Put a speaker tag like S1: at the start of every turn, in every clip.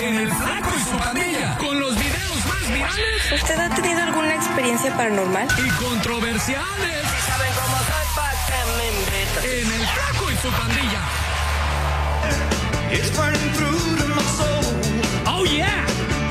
S1: en El Flaco y su Pandilla, con los videos más virales.
S2: ¿Usted ha tenido alguna experiencia paranormal?
S1: Y controversiales.
S3: Si saben cómo soy, ¿pa' qué me invitan?
S1: En El Flaco y su Pandilla.
S4: It's burning through to my soul.
S1: ¡Oh, yeah!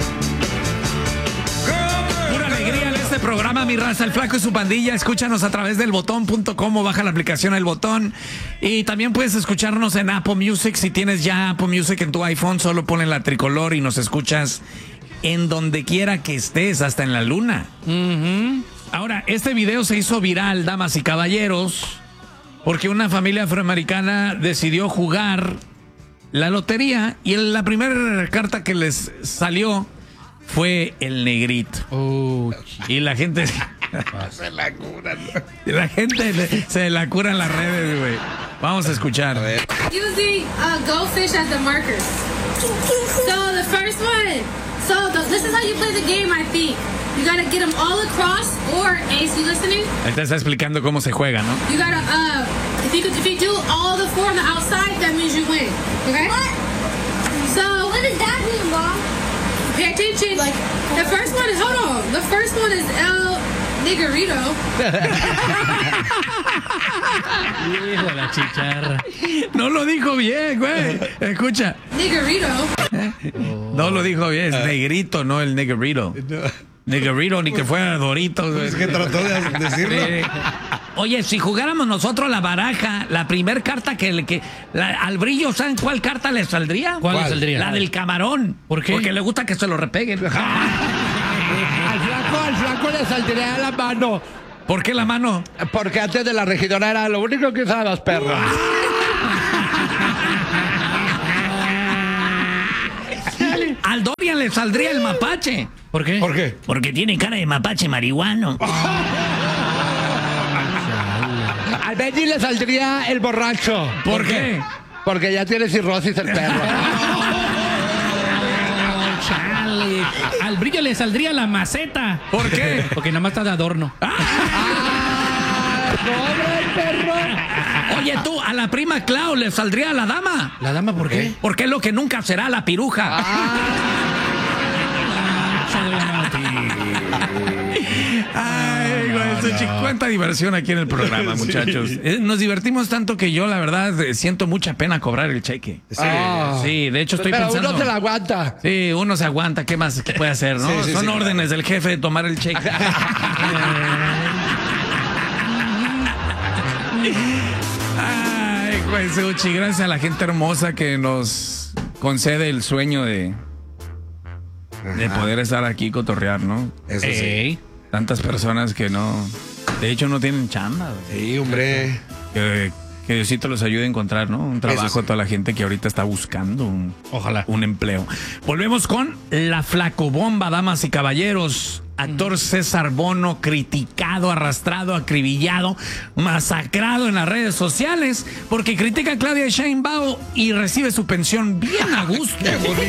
S1: Pura alegría en este programa, mi raza, El Flaco y su Pandilla. Escúchanos a través del botón.com o baja la aplicación El Botón. Y también puedes escucharnos en Apple Music. Si tienes ya Apple Music en tu iPhone, solo ponle la tricolor y nos escuchas en donde quiera que estés, hasta en la luna. Ahora, este video se hizo viral, damas y caballeros, porque una familia afroamericana decidió jugar la lotería y la primera carta que les salió fue el negrito. Y la gente se la cura, ¿no? La gente se la cura en las redes, güey. Vamos a escuchar.
S5: Using goldfish as the markers. So the first one. This is how you play the game, I think. You gotta get them all across, or Ace, you listening?
S1: Ahí te está explicando cómo se juega, ¿no?
S5: You gotta if you do all the four on the outside, that means you win. Okay? What? So what does that mean, Mom? Pay attention. Like the first one is The first one is El Niggerito.
S6: Hijo la chicharra.
S1: No lo dijo bien, güey. Escucha.
S5: Niggerito.
S1: No lo dijo bien, es negrito, no el niggerito. Niggerito, ni que fuera Dorito.
S7: Es que trató de decirlo.
S1: Sí. Oye, si jugáramos nosotros la baraja, la primer carta al brillo, ¿saben cuál carta le saldría?
S6: ¿Cuál le saldría?
S1: La del camarón.
S6: ¿Por qué?
S1: Porque le gusta que se lo repeguen.
S8: Al flaco le saldría la mano.
S1: ¿Por qué la mano?
S8: Porque antes de la regidora era lo único que usaban los perros.
S1: Al Dorian le saldría el mapache.
S6: ¿Por qué?
S7: ¿Por qué?
S1: Porque tiene cara de mapache marihuano.
S8: Al Benji le saldría el borracho.
S1: ¿Por qué?
S8: Porque ya tiene cirrosis el perro.
S6: Chale. Al brillo le saldría la maceta.
S1: ¿Por qué?
S6: Porque nada más está de adorno.
S8: ¡Pobre perro!
S1: Oye, tú, a la prima Clau le saldría la dama.
S6: ¿La dama por qué?
S1: Porque es lo que nunca será la piruja. Ay, güey, cuánta diversión aquí en el programa, muchachos. Nos divertimos tanto que yo, la verdad, siento mucha pena cobrar el cheque. Sí, de hecho estoy
S8: Pero
S1: pensando.
S8: uno se la aguanta.
S1: Sí, uno se aguanta, ¿qué más puede hacer, no? Son órdenes del jefe de tomar el cheque. Ay, güey, Suchi, gracias a la gente hermosa que nos concede el sueño de poder estar aquí y cotorrear, ¿no?
S7: Eso sí.
S1: Tantas personas que no, de hecho no tienen chamba, güey.
S7: Sí, hombre.
S1: Que Diosito los ayude a encontrar, ¿no? Un trabajo a toda la gente que ahorita está buscando
S6: Ojalá.
S1: un empleo. Volvemos con la flacobomba, damas y caballeros. Actor César Bono, criticado, arrastrado, acribillado, masacrado en las redes sociales porque critica a Claudia Sheinbaum y recibe su pensión bien a gusto.